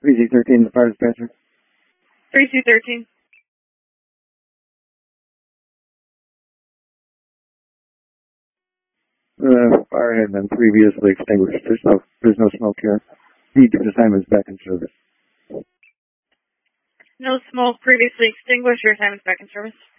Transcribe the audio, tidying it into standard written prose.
3C13, the fire dispenser. 3C13. The fire had been previously extinguished. There's no smoke here. Need to assignments back in service. No smoke previously extinguished. Your assignment's back in service.